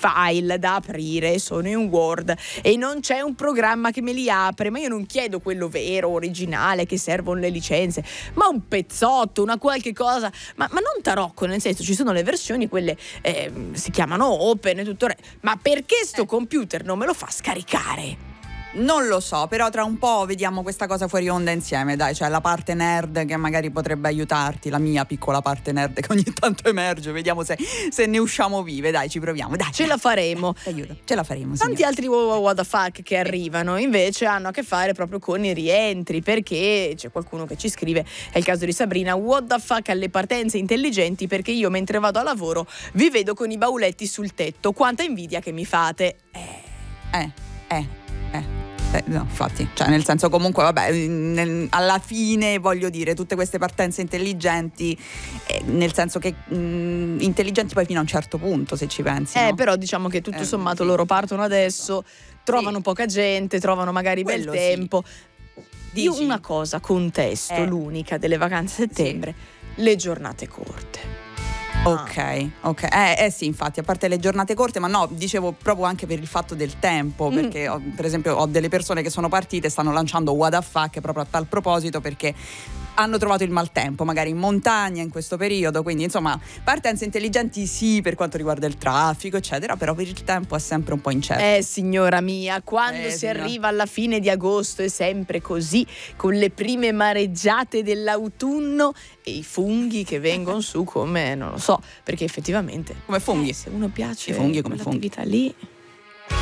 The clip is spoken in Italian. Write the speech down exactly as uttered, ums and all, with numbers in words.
file da aprire sono in Word e non c'è un programma che me li apre, ma io non chiedo quello vero, originale, che servono le licenze, ma un pezzotto, una qualche cosa, ma, ma non tarocco, nel senso, ci sono le versioni, quelle eh, si chiamano open e tutto, re- ma perché sto Eh. computer non me lo fa scaricare? Non lo so, però tra un po' vediamo questa cosa fuori onda insieme, dai, cioè la parte nerd che magari potrebbe aiutarti, la mia piccola parte nerd che ogni tanto emerge, vediamo se, se ne usciamo vive, dai, ci proviamo, dai. Ce la faremo. Dai, aiuto, ce la faremo. Tanti signora. altri wow, wow, what the fuck che arrivano invece hanno a che fare proprio con i rientri, perché c'è qualcuno che ci scrive, è il caso di Sabrina: what the fuck alle partenze intelligenti, perché io mentre vado a lavoro vi vedo con i bauletti sul tetto, quanta invidia che mi fate. Eh, eh, eh, eh. Eh, no, infatti, cioè nel senso, comunque vabbè, nel, alla fine voglio dire, tutte queste partenze intelligenti, eh, nel senso che mh, intelligenti poi fino a un certo punto, se ci pensi, Eh, no? però diciamo che tutto Eh, sommato sì. loro partono adesso, trovano Sì. poca gente, trovano magari Quello bel sì. tempo. Io Dici? una cosa contesto, Eh. l'unica delle vacanze a settembre, le giornate corte. Ok, ok. Eh, eh sì, infatti, a parte le giornate corte, ma no, dicevo proprio anche per il fatto del tempo, Mm. perché ho, per esempio ho delle persone che sono partite e stanno lanciando What the fuck proprio a tal proposito, perché hanno trovato il maltempo, magari in montagna in questo periodo, quindi insomma partenze intelligenti sì per quanto riguarda il traffico eccetera, però per il tempo è sempre un po' incerto. Eh signora mia, quando Eh, si signora. arriva alla fine di agosto è sempre così, con le prime mareggiate dell'autunno e i funghi che vengono su come, non lo so, perché effettivamente Come funghi. eh, se uno piace I funghi come funghi. quell'attività lì